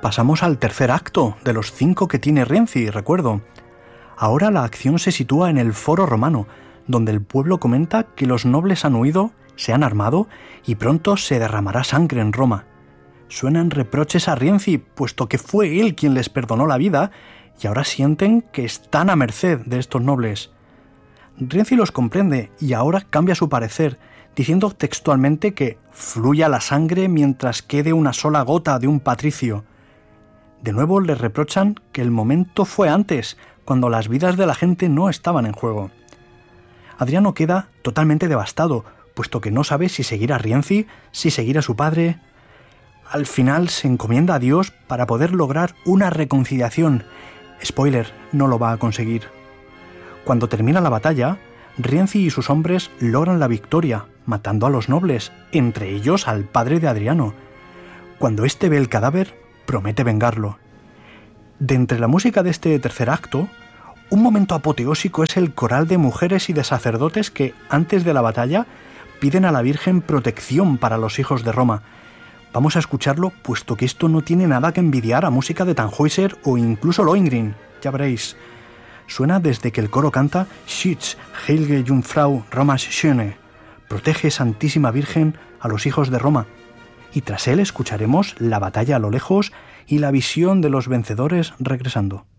Pasamos al tercer acto, de los 5 que tiene Rienzi, recuerdo. Ahora la acción se sitúa en el Foro Romano, donde el pueblo comenta que los nobles han huido, se han armado y pronto se derramará sangre en Roma. Suenan reproches a Rienzi, puesto que fue él quien les perdonó la vida, y ahora sienten que están a merced de estos nobles. Rienzi los comprende y ahora cambia su parecer, diciendo textualmente que fluya la sangre mientras quede una sola gota de un patricio. De nuevo les reprochan que el momento fue antes, cuando las vidas de la gente no estaban en juego. Adriano queda totalmente devastado, puesto que no sabe si seguir a Rienzi, si seguir a su padre. Al final se encomienda a Dios para poder lograr una reconciliación. Spoiler, no lo va a conseguir. Cuando termina la batalla, Rienzi y sus hombres logran la victoria, matando a los nobles, entre ellos al padre de Adriano. Cuando éste ve el cadáver, promete vengarlo. De entre la música de este tercer acto, un momento apoteósico es el coral de mujeres y de sacerdotes que, antes de la batalla, piden a la Virgen protección para los hijos de Roma. Vamos a escucharlo, puesto que esto no tiene nada que envidiar a música de Tannhäuser o incluso Lohengrin, ya veréis. Suena desde que el coro canta «Schütz, heilige Jungfrau Romas Schöne», protege Santísima Virgen a los hijos de Roma. Y tras él escucharemos la batalla a lo lejos y la visión de los vencedores regresando.